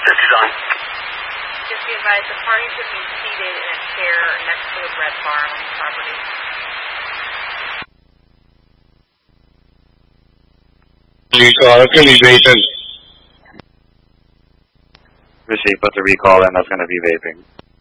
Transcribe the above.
This is on. Just be advised, the party should be seated in a chair next to a bread bar on the property. Vaping. Receive, put the recall in, that's going to be vaping.